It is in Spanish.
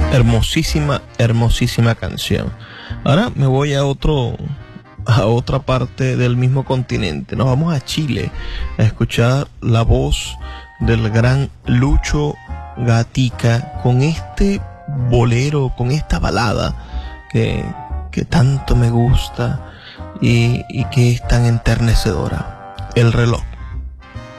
Hermosísima, hermosísima canción. Ahora me voy a otra parte del mismo continente. Nos vamos a Chile a escuchar la voz del gran Lucho Gatica con este bolero, con esta balada que tanto me gusta y que es tan enternecedora. El reloj.